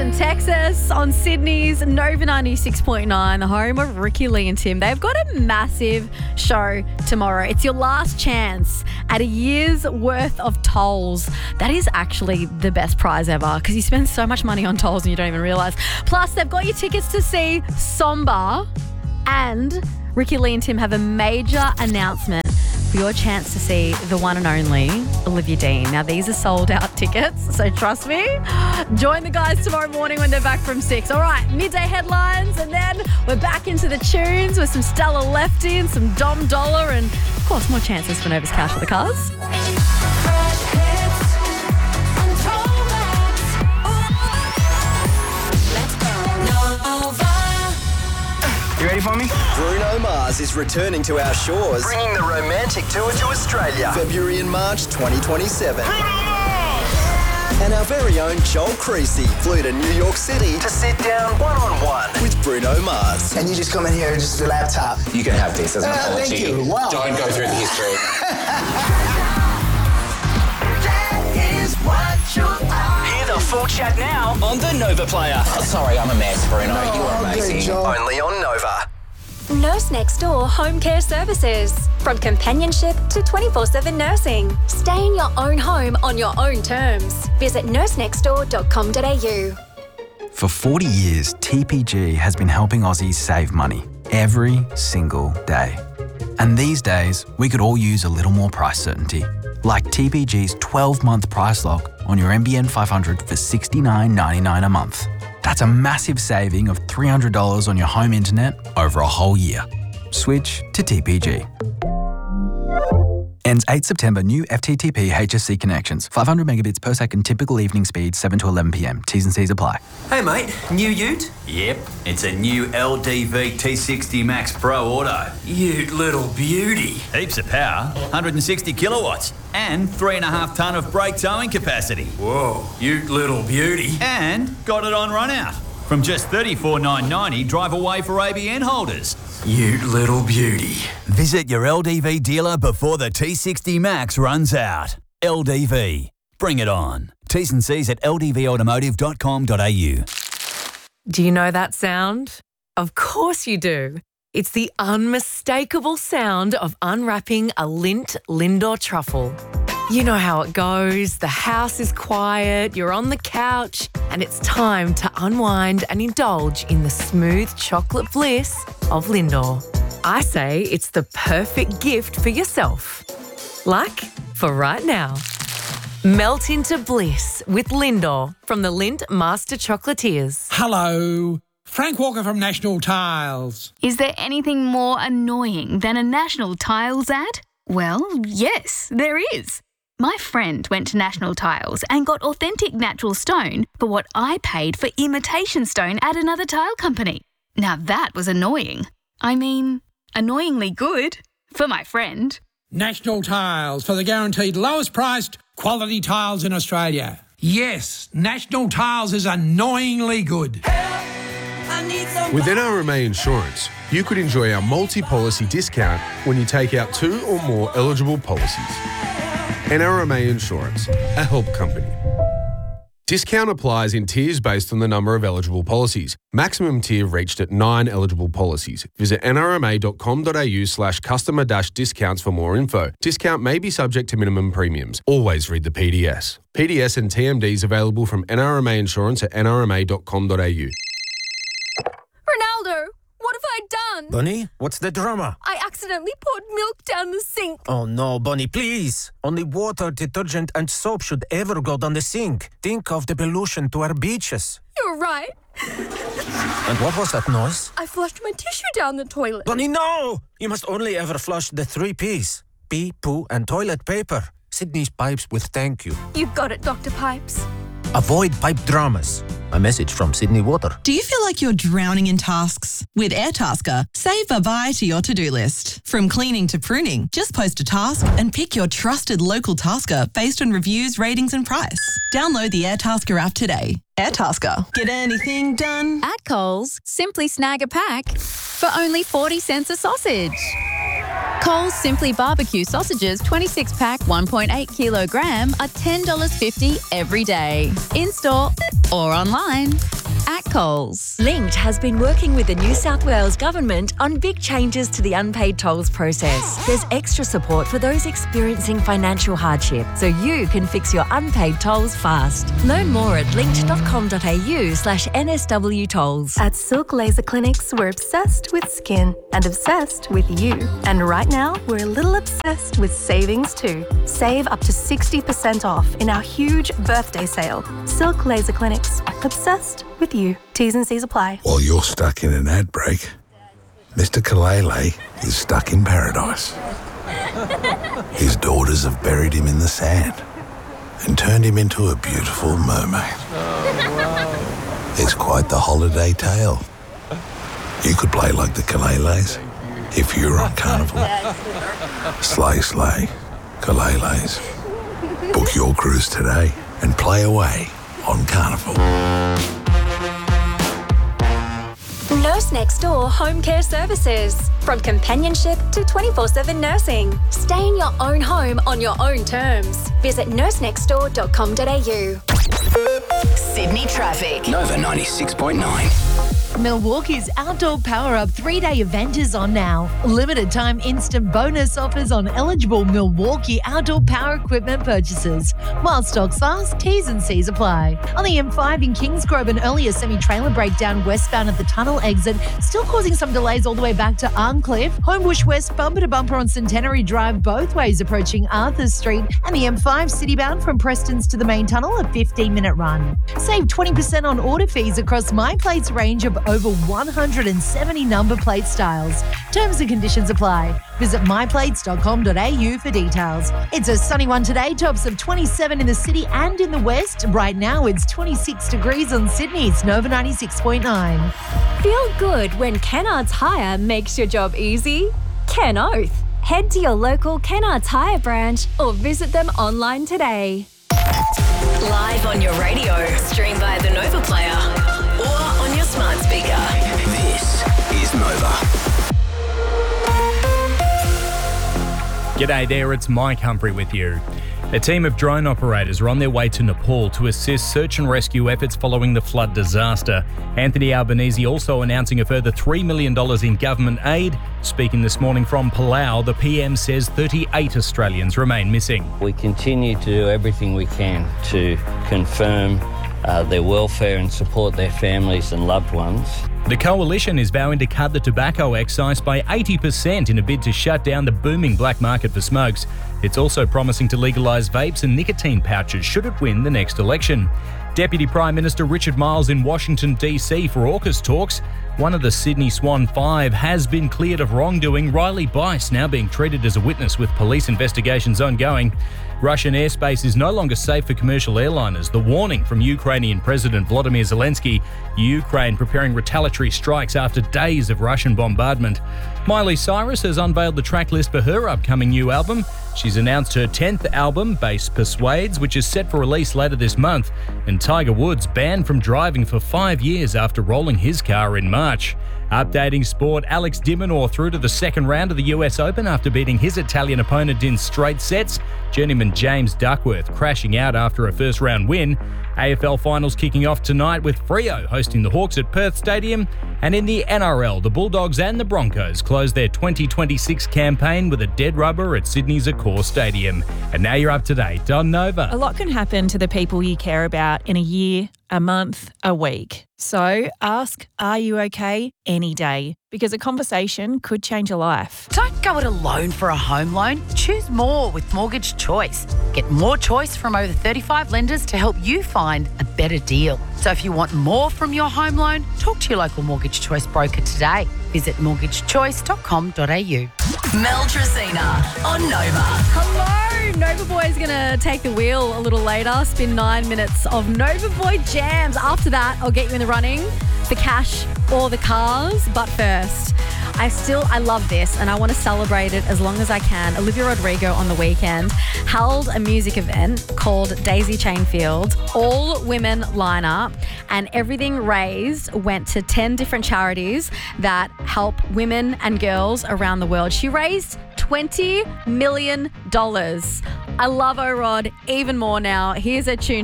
Austin, Texas, on Sydney's Nova 96.9, the home of Ricky Lee and Tim. They've got a massive show tomorrow. It's your last chance at a year's worth of tolls. That is actually the best prize ever because you spend so much money on tolls and you don't even realise. Plus, they've got your tickets to see Somba, and Ricky Lee and Tim have a major announcement for your chance to see the one and only Olivia Dean. Now, these are sold out tickets, so trust me. Join the guys tomorrow morning when they're back from 6. All right, midday headlines, and then we're back into the tunes with some Stella Lefty and some Dom Dollar, and of course, more chances for Nova's Cash for the cars. You ready for me? Bruno Mars is returning to our shores, bringing the romantic tour to Australia, February and March 2027. Bruno Mars! And our very own Joel Creasy flew to New York City to sit down one-on-one with Bruno Mars. And you just come in here and just the laptop. You can have this as an apology. Thank you. Wow. Don't go through the history. Hear the full chat now on the Nova Player. Oh, sorry, I'm a mess, Bruno. You are amazing. Only on Nova. Nurse Next Door Home Care Services. From companionship to 24/7 nursing. Stay in your own home on your own terms. Visit nursenextdoor.com.au. For 40 years, TPG has been helping Aussies save money every single day. And these days, we could all use a little more price certainty. Like TPG's 12-month price lock on your NBN 500 for $69.99 a month. That's a massive saving of $300 on your home internet over a whole year. Switch to TPG. Ends 8 September. New FTTP HSC connections. 500 megabits per second. Typical evening speed 7 to 11 p.m. T's and C's apply. Hey mate, new ute? Yep, it's a new LDV T60 Max Pro Auto. Ute little beauty. Heaps of power, 160 kilowatts, and 3.5 tonne of brake towing capacity. Whoa, ute little beauty. And got it on run out. From just $34,990 drive away for ABN holders. Ute little beauty. Visit your LDV dealer before the T60 Max runs out. LDV. Bring it on. T's and C's at ldvautomotive.com.au. Do you know that sound? Of course you do. It's the unmistakable sound of unwrapping a Lindt Lindor truffle. You know how it goes. The house is quiet, you're on the couch, and it's time to unwind and indulge in the smooth chocolate bliss of Lindor. I say it's the perfect gift for yourself. Like for right now. Melt into bliss with Lindor from the Lindt Master Chocolatiers. Hello, Frank Walker from National Tiles. Is there anything more annoying than a National Tiles ad? Well, yes, there is. My friend went to National Tiles and got authentic natural stone for what I paid for imitation stone at another tile company. Now that was annoying. I mean, annoyingly good for my friend. National Tiles for the guaranteed lowest priced quality tiles in Australia. Yes, National Tiles is annoyingly good. With NRMA Insurance, you could enjoy our multi-policy discount when you take out 2 or more eligible policies. NRMA Insurance, a help company. Discount applies in tiers based on the number of eligible policies. Maximum tier reached at 9 eligible policies. Visit nrma.com.au/customer-discounts for more info. Discount may be subject to minimum premiums. Always read the PDS. PDS and TMDs available from NRMA Insurance at nrma.com.au. Ronaldo, what have I done? Bunny, what's the drama? I accidentally poured milk down the sink. Oh no, Bunny, please. Only water, detergent and soap should ever go down the sink. Think of the pollution to our beaches. You're right. And what was that noise? I flushed my tissue down the toilet. Bunny, no! You must only ever flush the 3 Ps. Pee, poo and toilet paper. Sydney's pipes will thank you. You got it, Dr. Pipes. Avoid pipe dramas. A message from Sydney Water. Do you feel like you're drowning in tasks? With Airtasker, say bye-bye to your to-do list. From cleaning to pruning, just post a task and pick your trusted local tasker based on reviews, ratings and price. Download the Airtasker app today. Airtasker. Get anything done? At Coles, simply snag a pack for only 40 cents a sausage. Coles Simply Barbecue sausages 26-pack 1.8 kilogram are $10.50 every day. In-store or online at Coles. Linked has been working with the New South Wales Government on big changes to the unpaid tolls process. There's extra support for those experiencing financial hardship, so you can fix your unpaid tolls fast. Learn more at linked.com.au/NSW tolls. At Silk Laser Clinics, we're obsessed with skin and obsessed with you. And right now, we're a little obsessed with savings too. Save up to 60% off in our huge birthday sale. Silk Laser Clinics, obsessed with you. T's and C's apply. While you're stuck in an ad break, Mr. Kalele is stuck in paradise. His daughters have buried him in the sand and turned him into a beautiful mermaid. It's quite the holiday tale. You could play like the Kaleles if you were on Carnival. Slay, slay, Kaleles. Book your cruise today and play away on Carnival. Nurse Next Door Home Care Services. From companionship to 24/7 nursing. Stay in your own home on your own terms. Visit nursenextdoor.com.au. Sydney traffic. Nova 96.9. Milwaukee's Outdoor Power Up 3-day event is on now. Limited time instant bonus offers on eligible Milwaukee outdoor power equipment purchases. While stocks last, T's and C's apply. On the M5 in Kingsgrove, an earlier semi-trailer breakdown westbound at the tunnel exit, still causing some delays all the way back to Arncliffe. Homebush West bumper to bumper on Centenary Drive both ways approaching Arthur Street, and the M5 citybound from Prestons to the main tunnel, a 15-minute run. Save 20% on order fees across MyPlate's range of over 170 number plate styles. Terms and conditions apply. Visit myplates.com.au for details. It's a sunny one today, tops of 27 in the city and in the west. Right now it's 26 degrees on Sydney's Nova 96.9. Feel good when Kennards Hire makes your job easy? Ken Oath. Head to your local Kennards Hire branch or visit them online today. Live on your radio, stream via the Nova Player, or on your smart speaker. This is Nova. G'day there, it's Mike Humphrey with you. A team of drone operators are on their way to Nepal to assist search and rescue efforts following the flood disaster. Anthony Albanese also announcing a further $3 million in government aid. Speaking this morning from Palau, the PM says 38 Australians remain missing. We continue to do everything we can to confirm their welfare and support their families and loved ones. The coalition is vowing to cut the tobacco excise by 80% in a bid to shut down the booming black market for smokes. It's also promising to legalise vapes and nicotine pouches should it win the next election. Deputy Prime Minister Richard Marles in Washington, D.C. for AUKUS talks. One of the Sydney Swan Five has been cleared of wrongdoing. Riley Bice now being treated as a witness with police investigations ongoing. Russian airspace is no longer safe for commercial airliners. The warning from Ukrainian President Volodymyr Zelensky. Ukraine preparing retaliatory strikes after days of Russian bombardment. Miley Cyrus has unveiled the track list for her upcoming new album. She's announced her 10th album, Bass Persuades, which is set for release later this month. And Tiger Woods banned from driving for 5 years after rolling his car in March. Updating sport, Alex de Minaur through to the second round of the US Open after beating his Italian opponent in straight sets. Journeyman James Duckworth crashing out after a first-round win. AFL finals kicking off tonight with Freo hosting the Hawks at Perth Stadium. And in the NRL, the Bulldogs and the Broncos close their 2026 campaign with a dead rubber at Sydney's Accor Stadium. And now you're up to date on Nova. A lot can happen to the people you care about in a year, a month, a week. So ask, are you okay, any day? Because a conversation could change your life. Don't go it alone for a home loan. Choose more with Mortgage Choice. Get more choice from over 35 lenders to help you find a better deal. So if you want more from your home loan, talk to your local Mortgage Choice broker today. Visit mortgagechoice.com.au. Mel Tracina on Nova. Hello, Nova Boy is going to take the wheel a little later. Spin 9 minutes of Nova Boy jams. After that, I'll get you in the running for cash or the cars. But first, I love this and I want to celebrate it as long as I can. Olivia Rodrigo on the weekend held a music event called Daisy Chainfield, all women lineup, and everything raised went to 10 different charities that help women and girls around the world. She raised $20 million. I love O-Rod even more now. Here's a tune